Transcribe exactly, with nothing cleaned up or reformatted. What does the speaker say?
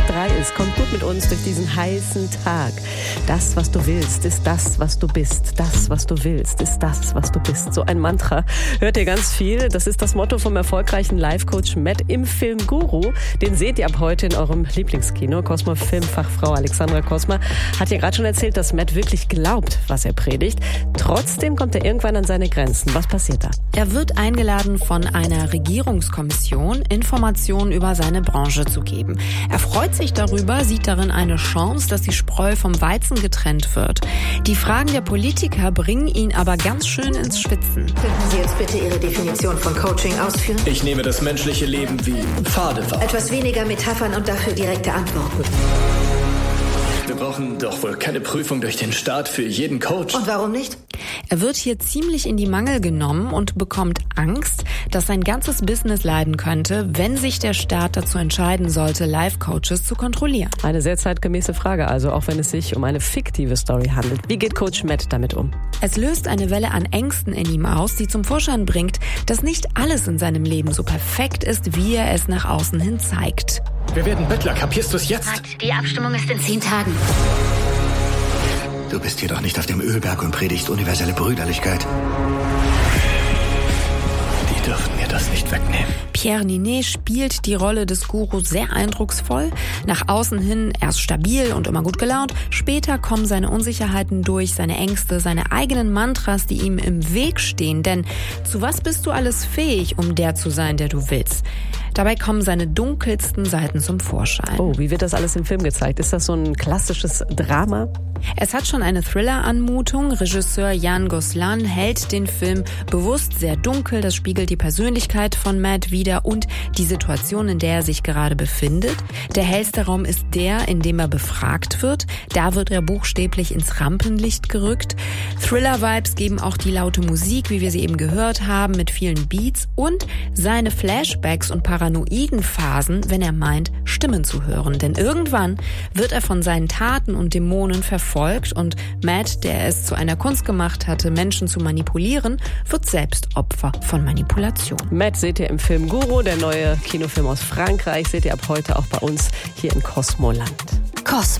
drei ist. Kommt gut mit uns durch diesen heißen Tag. Das, was du willst, ist das, was du bist. Das, was du willst, ist das, was du bist. So ein Mantra hört ihr ganz viel. Das ist das Motto vom erfolgreichen Life-Coach Matt im Film Guru. Den seht ihr ab heute in eurem Lieblingskino. Cosmo-Filmfachfrau Alexandra Cosma hat ja gerade schon erzählt, dass Matt wirklich glaubt, was er predigt. Trotzdem kommt er irgendwann an seine Grenzen. Was passiert da? Er wird eingeladen von einer Regierungskommission, Informationen über seine Branche zu geben. Er freut sich darüber, sieht darin eine Chance, dass die Spreu vom Weizen getrennt wird. Die Fragen der Politiker bringen ihn aber ganz schön ins Schwitzen. Könnten Sie jetzt bitte Ihre Definition von Coaching ausführen? Ich nehme das menschliche Leben wie Pfade wahr. Etwas weniger Metaphern und dafür direkte Antworten. Wir brauchen doch wohl keine Prüfung durch den Staat für jeden Coach. Und warum nicht? Er wird hier ziemlich in die Mangel genommen und bekommt Angst, dass sein ganzes Business leiden könnte, wenn sich der Staat dazu entscheiden sollte, Life-Coaches zu kontrollieren. Eine sehr zeitgemäße Frage, also auch wenn es sich um eine fiktive Story handelt. Wie geht Coach Matt damit um? Es löst eine Welle an Ängsten in ihm aus, die zum Vorschein bringt, dass nicht alles in seinem Leben so perfekt ist, wie er es nach außen hin zeigt. Wir werden Bettler, kapierst du es jetzt? Die Abstimmung ist in zehn Tagen. Du bist hier doch nicht auf dem Ölberg und predigst universelle Brüderlichkeit. Die dürfen mir das nicht wegnehmen. Pierre Niney spielt die Rolle des Guru sehr eindrucksvoll. Nach außen hin erst stabil und immer gut gelaunt. Später kommen seine Unsicherheiten durch, seine Ängste, seine eigenen Mantras, die ihm im Weg stehen. Denn zu was bist du alles fähig, um der zu sein, der du willst? Dabei kommen seine dunkelsten Seiten zum Vorschein. Oh, wie wird das alles im Film gezeigt? Ist das so ein klassisches Drama? Es hat schon eine Thriller-Anmutung. Regisseur Jan Goslan hält den Film bewusst sehr dunkel. Das spiegelt die Persönlichkeit von Matt wider und die Situation, in der er sich gerade befindet. Der hellste Raum ist der, in dem er befragt wird. Da wird er buchstäblich ins Rampenlicht gerückt. Thriller-Vibes geben auch die laute Musik, wie wir sie eben gehört haben, mit vielen Beats und seine Flashbacks und paranoiden Phasen, wenn er meint, Stimmen zu hören. Denn irgendwann wird er von seinen Taten und Dämonen verfolgt und Matt, der es zu einer Kunst gemacht hatte, Menschen zu manipulieren, wird selbst Opfer von Manipulation. Matt seht ihr im Film Guru, der neue Kinofilm aus Frankreich, seht ihr ab heute auch bei uns hier in Cosmoland. Cosmo.